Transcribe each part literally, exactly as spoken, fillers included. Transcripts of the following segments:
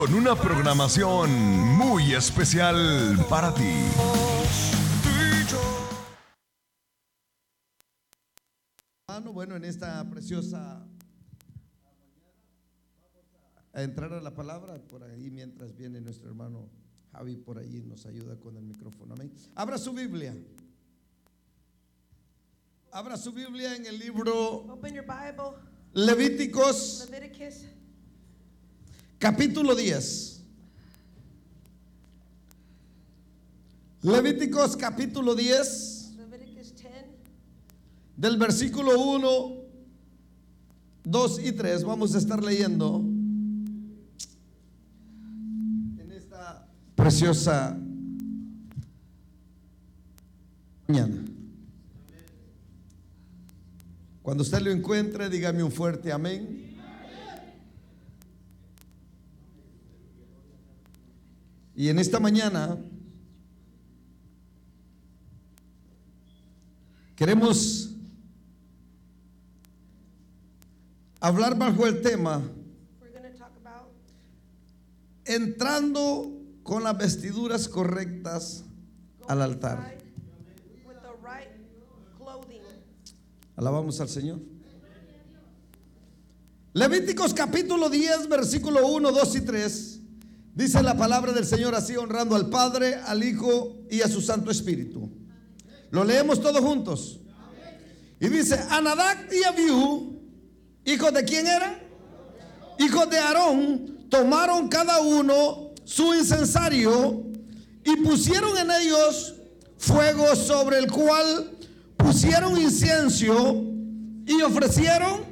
Con una programación muy especial para ti. Bueno, en esta preciosa a entrar a la palabra por ahí mientras viene nuestro hermano Javi por ahí nos ayuda con el micrófono. Amén. Abra su Biblia. Abra su Biblia en el libro Open your Bible. Levíticos, Leviticus capítulo diez. Levíticos capítulo diez, Leviticus ten, del versículo uno, dos y tres. Vamos a estar leyendo en esta preciosa mañana. Cuando usted lo encuentre, dígame un fuerte amén. Y en esta mañana queremos hablar bajo el tema we're going to talk about entrando con las vestiduras correctas al altar. right with the right clothing. Alabamos al Señor. Levíticos capítulo diez, versículo uno, dos y tres. Dice la palabra del Señor así, honrando al Padre, al Hijo y a su Santo Espíritu. Lo leemos todos juntos. Y dice: Anadac y Abiú, hijos de quién eran? Hijos de Aarón, tomaron cada uno su incensario y pusieron en ellos fuego, sobre el cual pusieron incienso y ofrecieron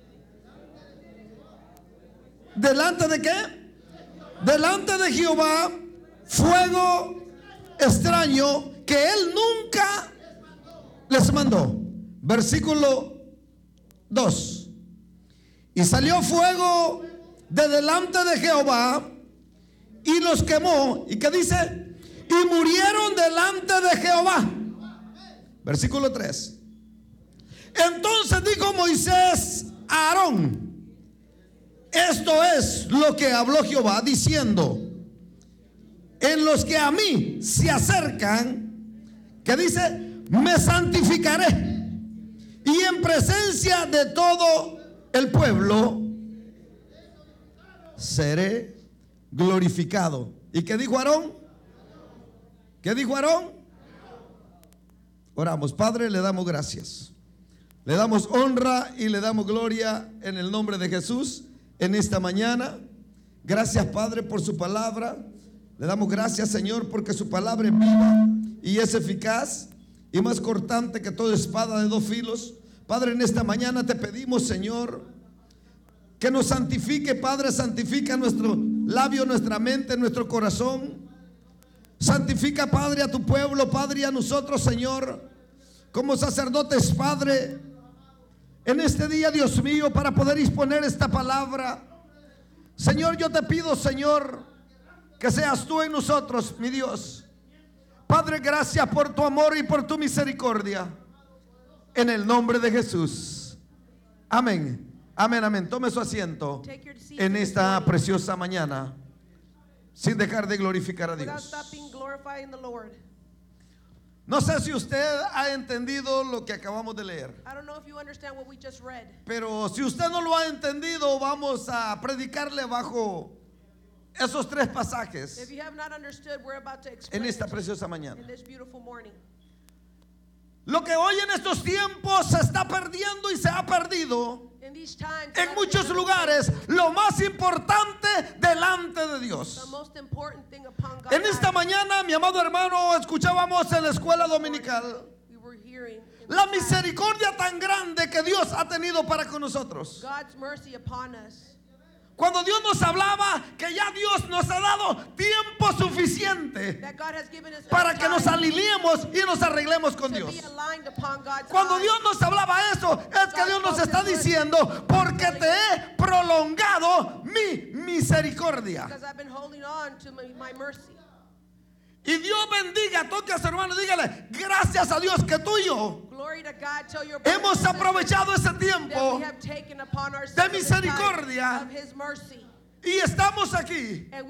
delante de qué? Delante de Jehová fuego extraño que él nunca les mandó. Versículo dos. Y salió fuego de delante de Jehová y los quemó. ¿Y qué dice? Y murieron delante de Jehová. Versículo tres. Entonces dijo Moisés a Aarón: esto es lo que habló Jehová, diciendo: en los que a mí se acercan, que dice, me santificaré, y en presencia de todo el pueblo seré glorificado. ¿Y qué dijo Aarón? ¿Qué dijo Aarón? Oramos. Padre, le damos gracias, le damos honra y le damos gloria en el nombre de Jesús en esta mañana. Gracias, Padre, por su palabra. Le damos gracias, Señor, porque su palabra es viva y es eficaz y más cortante que toda espada de dos filos. Padre, en esta mañana te pedimos, Señor, que nos santifique. Padre, santifica nuestro labio, nuestra mente, nuestro corazón. Santifica, Padre, a tu pueblo, Padre, y a nosotros, Señor, como sacerdotes, Padre, en este día, Dios mío, para poder exponer esta palabra. Señor, yo te pido, Señor, que seas tú en nosotros, mi Dios. Padre, gracias por tu amor y por tu misericordia, en el nombre de Jesús. Amén. Amén, amén. Tome su asiento en esta preciosa mañana, sin dejar de glorificar a Without Dios. stopping glorifying the Lord. No sé si usted ha entendido lo que acabamos de leer, I don't know if you understand what we just read, pero si usted no lo ha entendido, vamos a predicarle bajo esos tres if pasajes you have not understood, we're about to en explain esta it preciosa mañana. in this beautiful morning. Lo que hoy en estos tiempos se está perdiendo y se ha perdido In these times, en muchos lugares, lo más importante delante de the Dios. most important thing upon God's En esta life, mañana, mi amado hermano, escuchábamos en la escuela dominical we were hearing in la the class, misericordia tan grande que Dios ha tenido para con nosotros. God's mercy upon us. Cuando Dios nos hablaba que ya Dios nos ha dado tiempo suficiente That God has given us para enough que nos time alineemos y nos arreglemos con to Dios. be aligned upon God's Cuando eyes. Dios nos hablaba eso, es que Dios nos está diciendo: porque te he prolongado mi misericordia. Because I've been holding on to my, my mercy. Y Dios bendiga, toque a su hermano, dígale: gracias a Dios que tú y yo Glory to God, tell your hemos brothers and aprovechado ese sisters that tiempo we have taken upon de ourselves this time misericordia of His mercy Y estamos aquí And